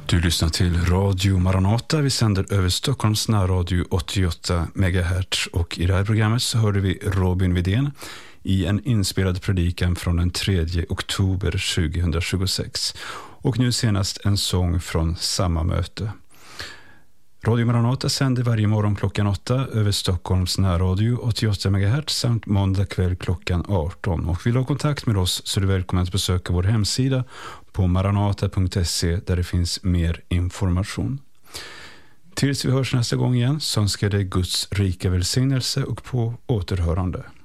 Du lyssnar till Radio Maranata. Vi sänder över Stockholms närradio 88 MHz. Och i det här programmet så hörde vi Robin Widén i en inspelad predikan från den 3 oktober 2026. Och nu senast en sång från samma möte. Radio Maranata sänder varje morgon klockan 8 över Stockholms närradio 88 MHz samt måndag kväll klockan 18. Och vill du ha kontakt med oss så är du välkommen att besöka vår hemsida på maranata.se där det finns mer information. Tills vi hörs nästa gång igen så önskar jag dig Guds rika välsignelse och på återhörande.